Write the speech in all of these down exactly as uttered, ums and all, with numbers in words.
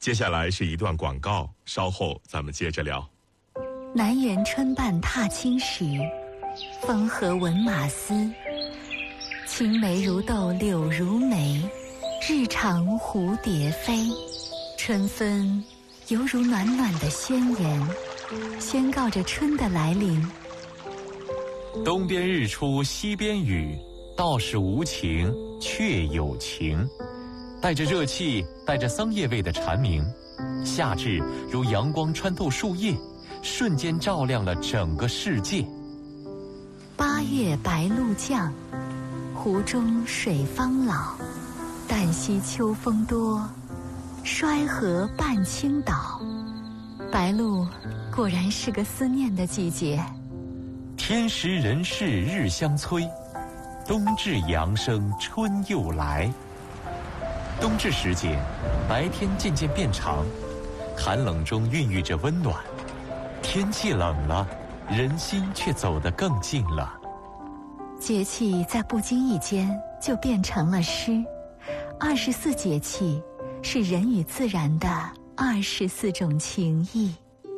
接下来是一段广告，稍后咱们接着聊。 南园春半踏青时，风和闻马嘶。青梅如豆柳如眉，日长蝴蝶飞。春分犹如暖暖的宣言，宣告着春的来临。 东边日出西边雨，道是无晴却有晴。带着热气，带着桑叶味的蝉鸣，夏至如阳光穿透树叶，瞬间照亮了整个世界。 八月白露降，湖中水方老。旦夕秋风多，衰荷半倾倒。白露果然是个思念的季节。 天时人事日相催，冬至阳生春又来。冬至时节，白天渐渐变长，寒冷中孕育着温暖。天气冷了，人心却走得更近了。 节气在不经意间就变成了诗。二十四节气是人与自然的二十四种情谊。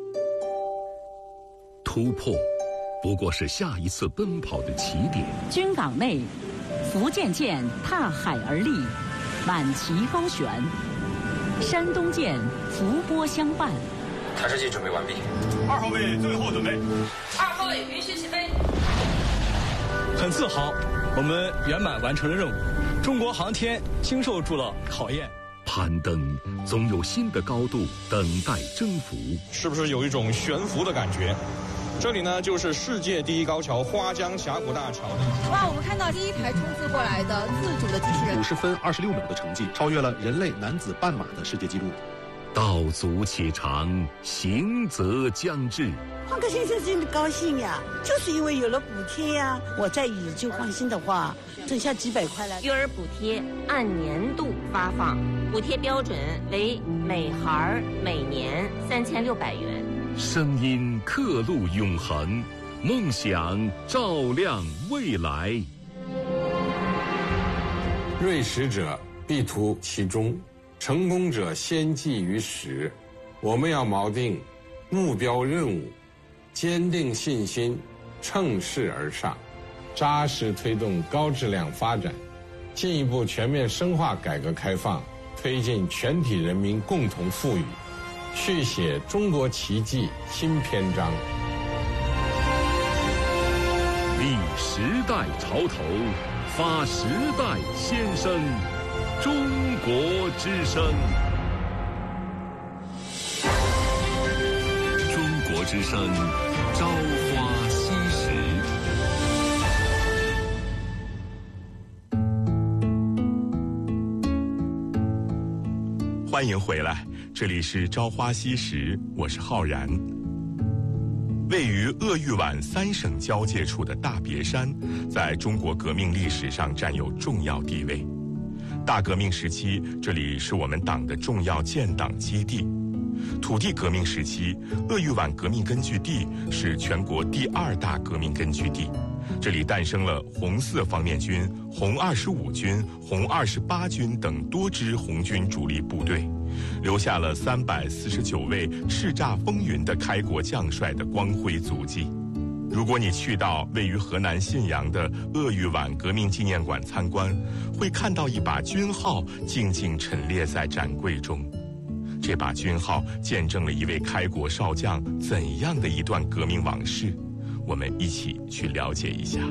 突破不过是下一次奔跑的起点。 军港内，福建舰踏海而立，满旗高悬；山东舰伏波相伴。 探视器准备完毕。 二号位最后准备。 二号位允许起飞。 很自豪，我们圆满完成了任务。中国航天经受住了考验。 攀登总有新的高度等待征服。 是不是有一种悬浮的感觉？这里呢，就是世界第一高桥花江峡谷大桥。 哇，我们看到第一台冲刺过来的自主的机器人， 五十分二十六秒的成绩，超越了人类男子半马的世界纪录。 道阻且长，行则将至。 换个先生真的高兴呀，就是因为有了补贴呀。我再以旧换新的话，挣下几百块来。 育儿补贴按年度发放，补贴标准为每孩每年三千六百元。 声音刻录永恒，梦想照亮未来。 锐识者必图其中，成功者先记于始。我们要锚定目标任务，坚定信心，乘势而上，扎实推动高质量发展，进一步全面深化改革开放，推进全体人民共同富裕，续写中国奇迹新篇章。 立时代潮头，发时代先声，中国之声。中国之声，朝花夕拾。 欢迎回来，这里是朝花夕拾，我是浩然。位于鄂豫皖三省交界处的大别山，在中国革命历史上占有重要地位。大革命时期，这里是我们党的重要建党基地。土地革命时期，鄂豫皖革命根据地是全国第二大革命根据地，这里诞生了红四方面军、红二十五军、红二十八军等多支红军主力部队，留下了三百四十九位叱咤风云的开国将帅的光辉足迹。如果你去到位于河南信阳的鄂豫皖革命纪念馆参观，会看到一把军号静静陈列在展柜中。这把军号见证了一位开国少将怎样的一段革命往事，我们一起去了解一下。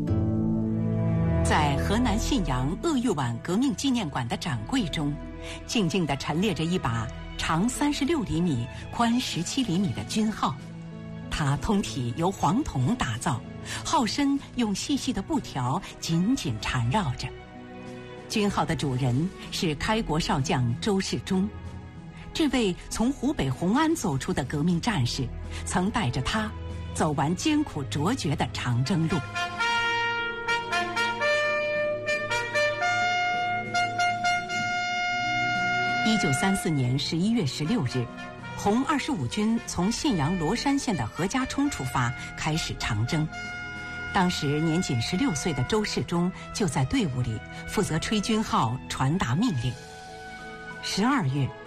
在河南信阳鄂豫皖革命纪念馆的展柜中，静静地陈列着一把长三十六厘米、宽十七厘米的军号。它通体由黄铜打造，号身用细细的布条紧紧缠绕着。军号的主人是开国少将周世忠。这位从湖北红安走出的革命战士，曾带着他走完艰苦卓绝的长征路。一九三四年十一月十六日，红二十五军从信阳罗山县的何家冲出发，开始长征。当时年仅十六岁的周世忠就在队伍里负责吹军号、传达命令。十二月，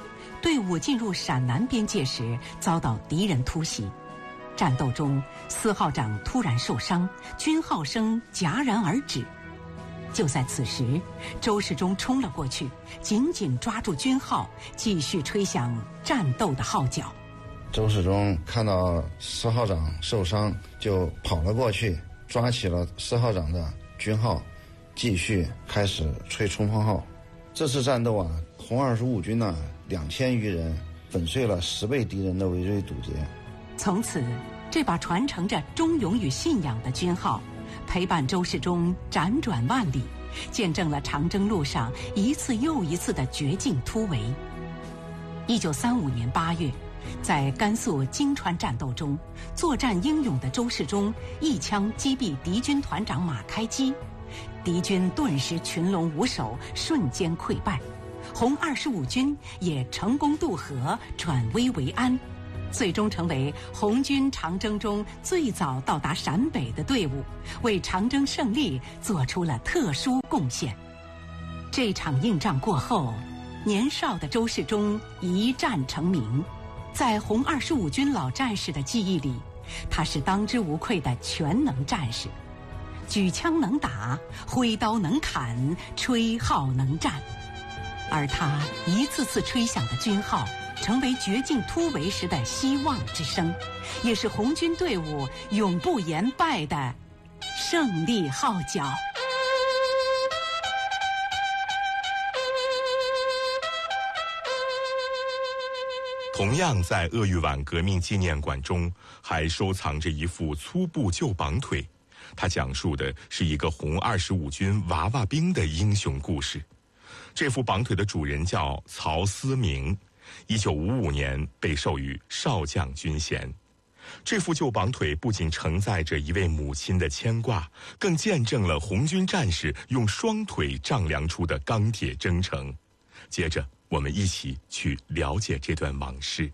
队伍进入陕南边界时遭到敌人突袭。战斗中，司号长突然受伤，军号声戛然而止。就在此时，周世忠冲了过去，紧紧抓住军号，继续吹响战斗的号角。 周世忠看到司号长受伤，就跑了过去，抓起了司号长的军号，继续开始吹冲锋号。这次战斗啊，红二十五军呢、啊、两千余人粉碎了十倍敌人的围追堵截。 从此，这把传承着忠勇与信仰的军号，陪伴周世忠辗转万里，见证了长征路上一次又一次的绝境突围。一九三五年八月，在甘肃泾川战斗中，作战英勇的周世忠一枪击毙敌军团长马开基，敌军顿时群龙无首，瞬间溃败。红二十五军也成功渡河，转危为安，最终成为红军长征中最早到达陕北的队伍，为长征胜利做出了特殊贡献。这场硬仗过后，年少的周世忠一战成名，在红二十五军老战士的记忆里，他是当之无愧的全能战士，举枪能打，挥刀能砍，吹号能战。而他一次次吹响的军号，成为绝境突围时的希望之声，也是红军队伍永不言败的胜利号角。 同样在鄂豫皖革命纪念馆中，还收藏着一副粗布旧绑腿，它讲述的是一个红二十五军娃娃兵的英雄故事。这副绑腿的主人叫曹思明，一九五五年被授予少将军衔。这副旧绑腿不仅承载着一位母亲的牵挂，更见证了红军战士用双腿丈量出的钢铁征程。接着，我们一起去了解这段往事。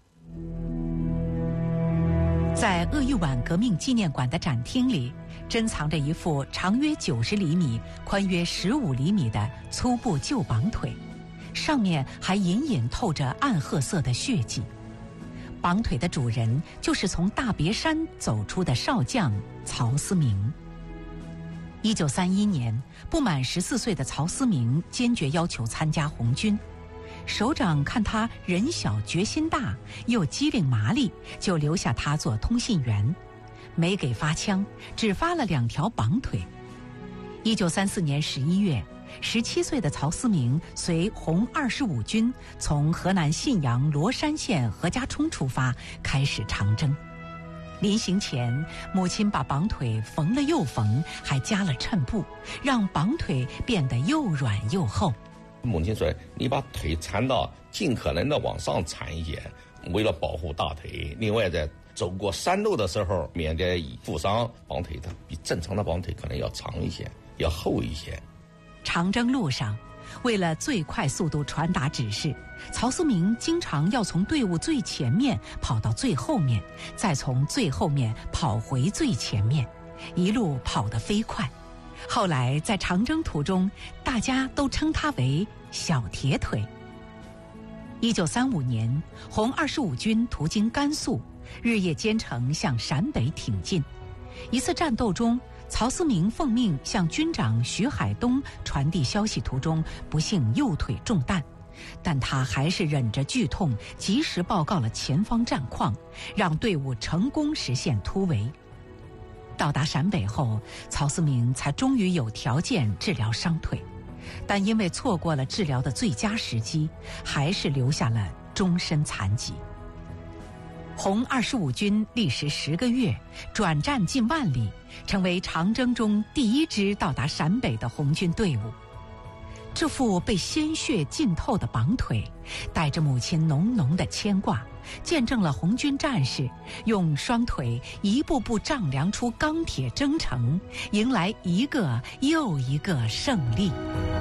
在鄂豫皖革命纪念馆的展厅里，珍藏着一副长约九十厘米、宽约十五厘米的粗布旧绑腿，上面还隐隐透着暗褐色的血迹。绑腿的主人就是从大别山走出的少将曹思明。一九三一年，不满十四岁的曹思明坚决要求参加红军。首长看他人小决心大，又机灵麻利，就留下他做通信员，没给发枪，只发了两条绑腿。一九三四年十一月，十七岁的曹思明随红二十五军从河南信阳罗山县何家冲出发，开始长征。临行前，母亲把绑腿缝了又缝，还加了衬布，让绑腿变得又软又厚。 母亲说：“你把腿缠到尽可能的往上缠一些，为了保护大腿。另外，在走过山路的时候，免得负伤。绑腿它比正常的绑腿可能要长一些，要厚一些。” 长征路上，为了最快速度传达指示，曹思明经常要从队伍最前面跑到最后面，再从最后面跑回最前面，一路跑得飞快。后来在长征途中，大家都称他为小铁腿。一九三五年，红二十五军途经甘肃，日夜兼程向陕北挺进。一次战斗中，曹思明奉命向军长徐海东传递消息途中，不幸右腿中弹，但他还是忍着剧痛，及时报告了前方战况，让队伍成功实现突围。到达陕北后，曹思明才终于有条件治疗伤腿，但因为错过了治疗的最佳时机，还是留下了终身残疾。红二十五军历时十个月，转战近万里，成为长征中第一支到达陕北的红军队伍。这副被鲜血浸透的绑腿，带着母亲浓浓的牵挂，见证了红军战士用双腿一步步丈量出钢铁征程，迎来一个又一个胜利。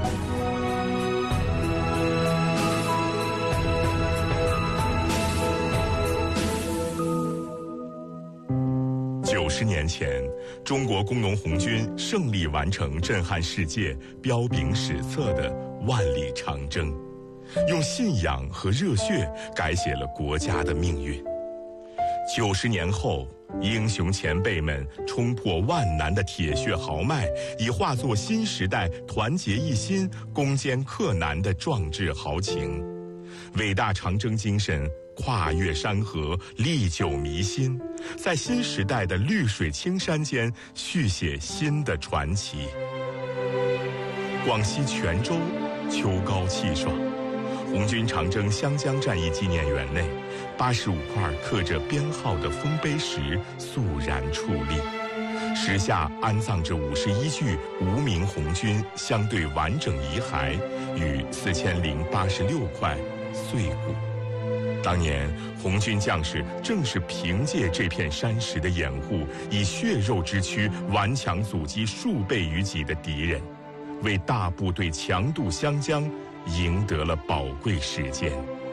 九十年前，中国工农红军胜利完成震撼世界、彪炳史册的万里长征。 用信仰和热血改写了国家的命运。九十年后，英雄前辈们冲破万难的铁血豪迈，已化作新时代团结一心、攻坚克难的壮志豪情。伟大长征精神跨越山河，历久弥新，在新时代的绿水青山间续写新的传奇。广西全州秋高气爽，红军长征湘江战役纪念园内，八十五块刻着编号的丰碑石肃然矗立，石下安葬着五十一具无名红军相对完整遗骸与四千零八十六块碎骨。当年红军将士正是凭借这片山石的掩护，以血肉之躯顽强阻击数倍于己的敌人，为大部队强渡湘江赢得了宝贵时间。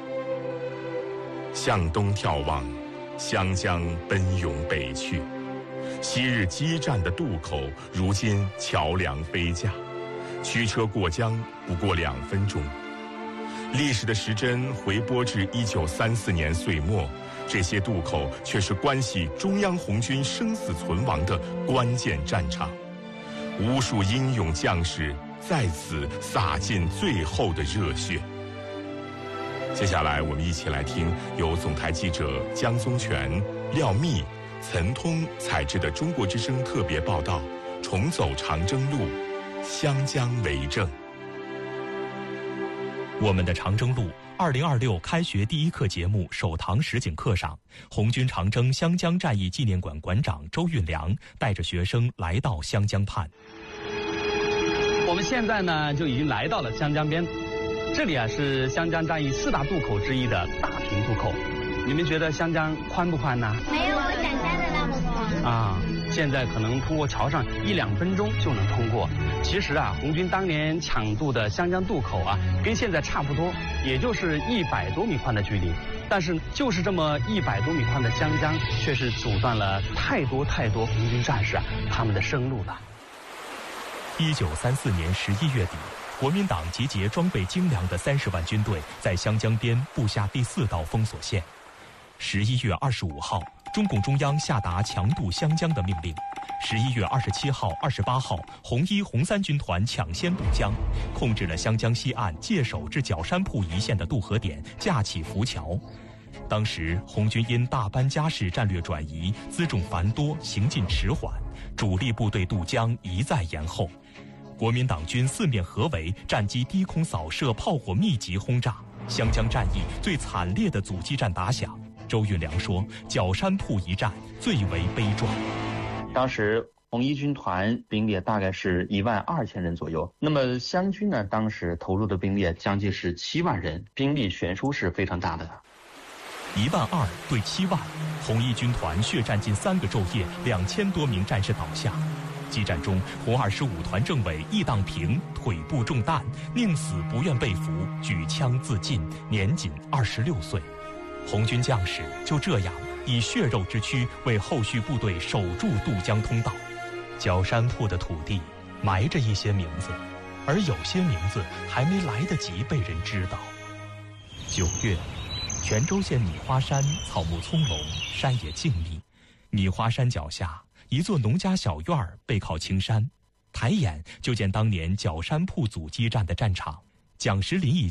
向东眺望，湘江奔涌北去，昔日激战的渡口，如今桥梁飞架，驱车过江不过两分钟。历史的时针回拨至一九三四年岁末，这些渡口却是关系中央红军生死存亡的关键战场，无数英勇将士在此洒尽最后的热血。接下来我们一起来听由总台记者江宗全、廖密、岑通采制的中国之声特别报道，重走长征路，湘江为证。 我们的长征路二零二六开学第一课节目首堂实景课上，红军长征湘江战役纪念馆馆长周运良带着学生来到湘江畔。 我们现在呢就已经来到了湘江边，这里啊是湘江战役四大渡口之一的大平渡口。你们觉得湘江宽不宽呢？ 没有我想象的那么宽啊。现在可能通过桥上一两分钟就能通过。其实啊，红军当年抢渡的湘江渡口啊，跟现在差不多，也就是一百多米宽的距离。但是就是这么一百多米宽的湘江，却是阻断了太多太多红军战士啊他们的生路了。 一九三四年十一月底，国民党集结装备精良的三十万军队，在湘江边布下第四道封锁线。十一月二十五号，中共中央下达强渡湘江的命令。十一月二十七号、二十八号，红一、红三军团抢先渡江，控制了湘江西岸界首至角山铺一线的渡河点，架起浮桥。当时红军因大班家事战略转移，辎重繁多，行进迟缓，主力部队渡江一再延后。国民党军四面合围，战机低空扫射，炮火密集轰炸，湘江战役最惨烈的阻击战打响。周运良说，角山铺一战最为悲壮。 当时红一军团兵力大概是一万二千人左右，那么湘军呢，当时投入的兵力将近是七万人，兵力悬殊是非常大的。 一万二对七万，红一军团血战近三个昼夜，两千多名战士倒下。激战中，红二十五团政委易当平腿部中弹，宁死不愿被俘，举枪自尽，年仅二十六岁。红军将士就这样以血肉之躯为后续部队守住渡江通道。角山铺的土地埋着一些名字，而有些名字还没来得及被人知道。九月，泉州县米花山草木葱茏，山野静谧。米花山脚下一座农家小院儿背靠青山，抬眼就见当年角山铺阻击战的战场。蒋时林一